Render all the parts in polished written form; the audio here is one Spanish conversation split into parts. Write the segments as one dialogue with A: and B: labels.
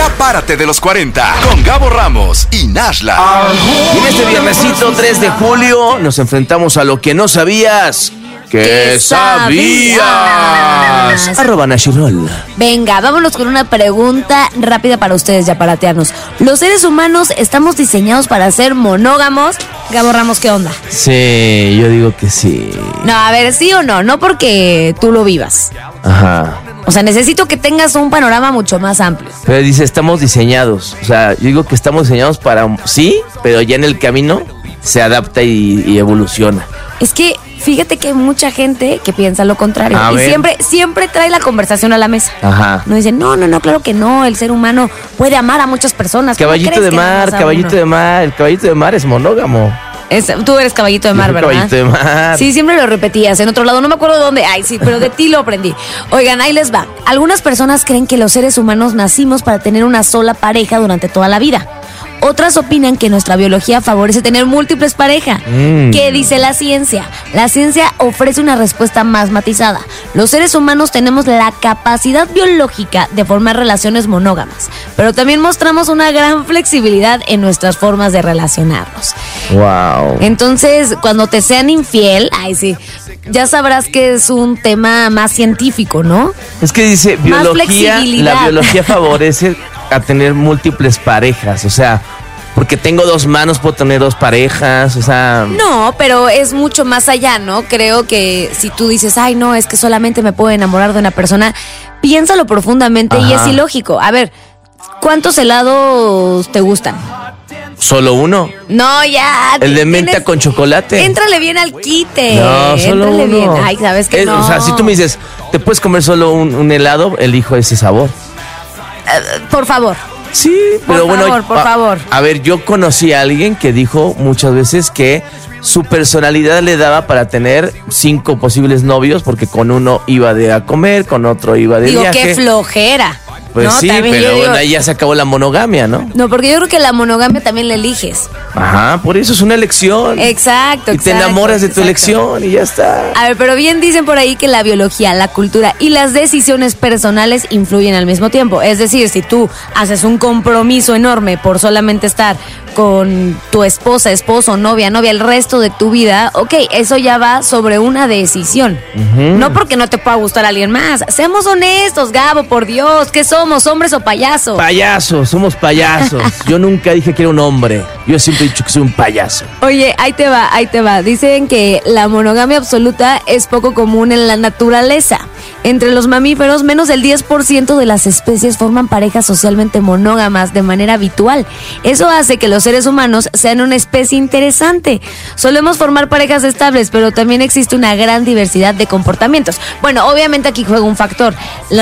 A: Ya párate de los 40 con Gabo Ramos y Nashla.
B: Y en este viernesito 3 de julio nos enfrentamos a lo que no sabías. ¿Qué sabías? @Nashirol.
C: Venga, vámonos con una pregunta rápida para ustedes, ya para atearnos. ¿Los seres humanos estamos diseñados para ser monógamos? Gabo Ramos, ¿qué onda?
B: Sí, yo digo que sí.
C: No, a ver, ¿sí o no? No porque tú lo vivas.
B: Ajá.
C: O sea, necesito que tengas un panorama mucho más amplio.
B: Pero dice, estamos diseñados. O sea, yo digo que estamos diseñados para... Sí, pero ya en el camino se adapta y evoluciona.
C: Es que fíjate que hay mucha gente que piensa lo contrario.
B: A
C: y
B: ver.
C: siempre trae la conversación a la mesa.
B: Ajá.
C: No dicen, no, claro que no. El ser humano puede amar a muchas personas. ¿Cómo
B: Caballito
C: crees
B: de
C: que
B: mar,
C: amas a
B: caballito
C: uno?
B: de mar. El caballito de mar es monógamo.
C: Tú eres caballito de mar,
B: Yo soy
C: ¿verdad?
B: caballito de mar.
C: Sí, siempre lo repetías. En otro lado, no me acuerdo dónde. Ay, sí, pero de ti lo aprendí. Oigan, ahí les va. Algunas personas creen que los seres humanos nacimos para tener una sola pareja durante toda la vida. Otras opinan que nuestra biología favorece tener múltiples parejas. ¿Qué dice la ciencia? La ciencia ofrece una respuesta más matizada. Los seres humanos tenemos la capacidad biológica de formar relaciones monógamas, pero también mostramos una gran flexibilidad en nuestras formas de relacionarnos.
B: Wow.
C: Entonces, cuando te sean infiel, ay sí, ya sabrás que es un tema más científico, ¿no?
B: Es que dice
C: Más
B: biología,
C: flexibilidad.
B: la biología favorece a tener múltiples parejas, o sea, porque tengo 2 manos, puedo tener 2 parejas, o sea...
C: No, pero es mucho más allá, ¿no? Creo que si tú dices, ay, no, es que solamente me puedo enamorar de una persona, piénsalo profundamente y
B: Ajá.
C: es ilógico. A ver, ¿cuántos helados te gustan?
B: ¿Solo uno?
C: No, ya.
B: El de menta
C: tienes-
B: con chocolate.
C: Éntrale bien al quite.
B: No, solo
C: Éntrale
B: uno.
C: bien. Ay, sabes que no.
B: O sea, si tú me dices, ¿te puedes comer solo un helado? Elijo ese sabor.
C: Por favor.
B: Sí, pero
C: Por
B: bueno.
C: favor, por favor.
B: A ver, yo conocí a alguien que dijo muchas veces que su personalidad le daba para tener 5 posibles novios, porque con uno iba a comer, con otro iba de
C: Digo,
B: viaje.
C: qué flojera.
B: Pues
C: ¿no?
B: sí,
C: También
B: pero
C: yo digo-
B: bueno, ahí ya se acabó la monogamia, ¿no?
C: No, porque yo creo que la monogamia también la eliges.
B: Ajá, por eso es una elección.
C: Exacto.
B: Y te enamoras de tu elección y ya está.
C: A ver, pero bien dicen por ahí que la biología, la cultura y las decisiones personales influyen al mismo tiempo. Es decir, si tú haces un compromiso enorme por solamente estar con tu esposa, esposo, novia el resto de tu vida, ok, eso ya va sobre una decisión. No porque no te pueda gustar a alguien más. Seamos honestos, Gabo, por Dios. ¿Qué somos, hombres o payasos?
B: Payasos, somos payasos. Yo nunca dije que era un hombre. Yo siempre he dicho que soy un payaso.
C: Oye, ahí te va. Dicen que la monogamia absoluta es poco común en la naturaleza. Entre los mamíferos, menos del 10% de las especies forman parejas socialmente monógamas de manera habitual. Eso hace que los seres humanos sean una especie interesante. Solemos formar parejas estables, pero también existe una gran diversidad de comportamientos. Bueno, obviamente aquí juega un factor.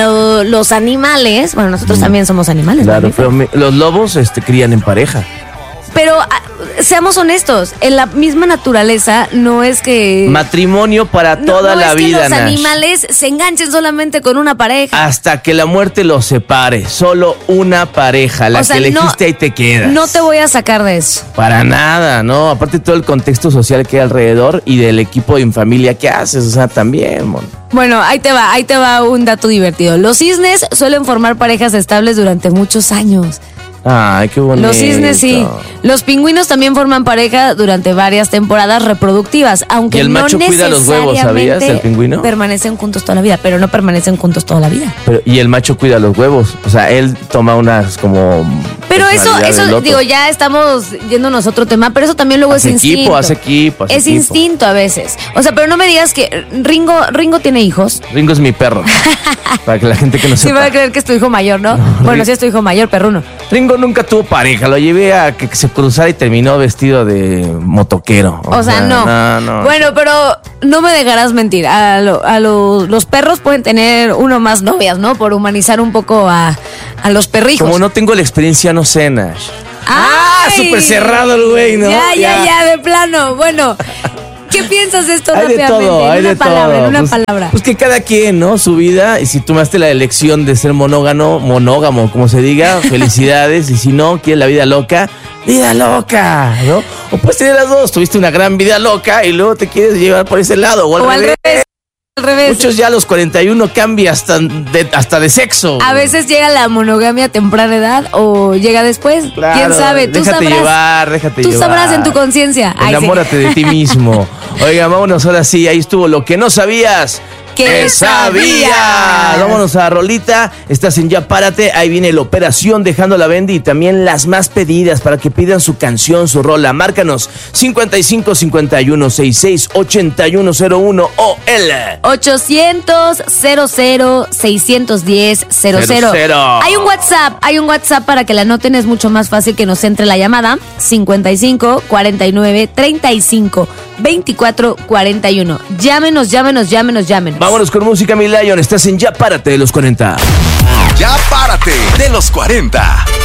C: Los animales, bueno, nosotros también somos animales.
B: Claro,
C: mamíferos.
B: pero los lobos crían en pareja.
C: Pero seamos honestos, en la misma naturaleza no es que...
B: Matrimonio para toda la
C: es
B: vida,
C: que los
B: Nash.
C: animales se enganchen solamente con una pareja.
B: Hasta que la muerte los separe. Solo una pareja. La
C: O sea,
B: que elegiste ahí te quedas.
C: No te voy a sacar de eso.
B: Para nada, ¿no? Aparte todo el contexto social que hay alrededor y del equipo en familia que haces. O sea, también, mon.
C: Bueno, ahí te va un dato divertido. Los cisnes suelen formar parejas estables durante muchos años.
B: Ay, qué bonito.
C: Los cisnes sí. Los pingüinos también forman pareja durante varias temporadas reproductivas, aunque
B: Y el macho
C: no
B: cuida los huevos, ¿sabías,
C: necesariamente
B: el pingüino?
C: permanecen juntos toda la vida, pero no permanecen juntos toda la vida.
B: Y el macho cuida los huevos. O sea, él toma unas como...
C: Pero
B: personalidad del
C: eso
B: otro.
C: digo, ya estamos yéndonos a otro tema, pero eso también luego
B: Hace
C: es instinto.
B: hace equipo.
C: Es instinto a veces. O sea, pero no me digas que Ringo tiene hijos.
B: Ringo es mi perro. Para que la gente que no
C: Sí,
B: sepa.
C: va a creer que es tu hijo mayor, ¿no? Bueno, sí es tu hijo mayor, perruno.
B: Ringo nunca tuvo pareja. Lo llevé a que se cruzara y terminó vestido de motoquero.
C: O sea, no.
B: No.
C: Bueno, pero no me dejarás mentir. Los perros pueden tener uno o más novias, ¿no? Por humanizar un poco a los perrijos.
B: Como no tengo la experiencia, no sé, Nash.
C: ¡Ay!
B: Súper cerrado el güey, ¿no?
C: Ya, de plano. Bueno, ¿qué piensas de esto
B: Hay de
C: rápidamente?
B: todo, hay
C: en una
B: de
C: palabra,
B: todo.
C: en una
B: Pues-
C: palabra.
B: Pues que cada quien, ¿no? Su vida, y si tomaste la elección de ser monógamo, como se diga, felicidades. Y si no, quieres la vida loca, ¿no? O puedes tener las dos, tuviste una gran vida loca y luego te quieres llevar por ese lado, o al revés.
C: Al revés.
B: Muchos ya a los 41 cambia hasta de sexo.
C: A veces llega la monogamia a temprana edad o llega después.
B: Claro,
C: ¿Quién sabe? Tú
B: déjate
C: sabrás.
B: Déjate
C: Tú
B: llevar.
C: sabrás en tu conciencia. Ay, sí.
B: Enamórate de ti mismo. Oiga, vámonos ahora sí. Ahí estuvo lo que no sabías.
C: ¿Qué sabías?
B: Vámonos a Rolita. Estás en Ya Párate. Ahí viene la operación Dejando la Bendy y también las más pedidas para que pidan su canción, su rola. Márcanos 55 51 66 8101 o el
C: 800 00 610 00. Hay un WhatsApp para que la anoten, es mucho más fácil que nos entre la llamada. 55 49 35 24 41. Llámenos.
B: Vámonos con música, mi Lion. Estás en Ya Párate de los 40.
A: Ya Párate de los 40.